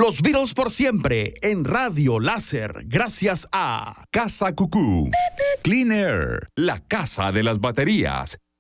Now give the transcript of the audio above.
Los Beatles por siempre en Radio Láser, gracias a Casa Cucú. Clean Air, la casa de las baterías.